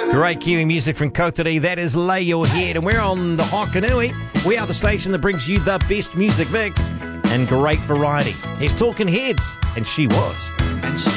Great Kiwi music from Kotari. That is Lay Your Head. And we're on the Hokanui. We are the station that brings you the best music mix and great variety. He's Talking Heads, and she was.